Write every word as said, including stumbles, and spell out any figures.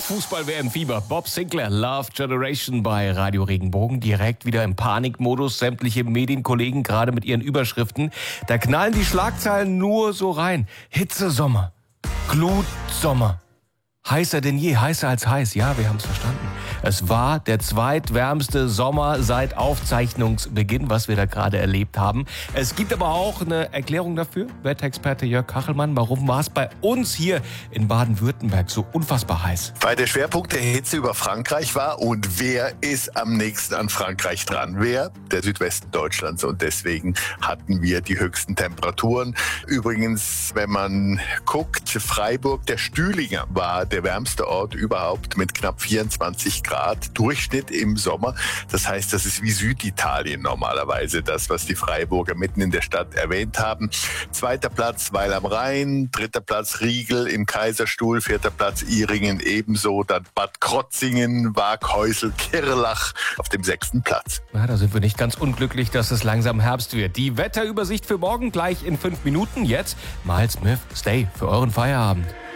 Fußball-W M-Fieber. Bob Sinclair, Love Generation bei Radio Regenbogen. Direkt wieder im Panikmodus. Sämtliche Medienkollegen gerade mit ihren Überschriften. Da knallen die Schlagzeilen nur so rein. Hitzesommer. Glutsommer. Heißer denn je, heißer als heiß. Ja, wir haben es verstanden. Es war der zweitwärmste Sommer seit Aufzeichnungsbeginn, was wir da gerade erlebt haben. Es gibt aber auch eine Erklärung dafür. Wetterexperte Jörg Kachelmann, warum war es bei uns hier in Baden-Württemberg so unfassbar heiß? Weil der Schwerpunkt der Hitze über Frankreich war. Und wer ist am nächsten an Frankreich dran? Wer? Der Südwesten Deutschlands. Und deswegen hatten wir die höchsten Temperaturen. Übrigens, wenn man guckt, Freiburg, der Stühlinger war der wärmste Ort überhaupt mit knapp vierundzwanzig Grad Durchschnitt im Sommer. Das heißt, das ist wie Süditalien normalerweise, das, was die Freiburger mitten in der Stadt erwähnt haben. Zweiter Platz Weil am Rhein, dritter Platz Riegel im Kaiserstuhl, vierter Platz Ihringen ebenso, dann Bad Krotzingen, Waaghäusel, Kirlach auf dem sechsten Platz. Na, da sind wir nicht ganz unglücklich, dass es langsam Herbst wird. Die Wetterübersicht für morgen gleich in fünf Minuten. Jetzt Miles Smith, Stay für euren Feierabend.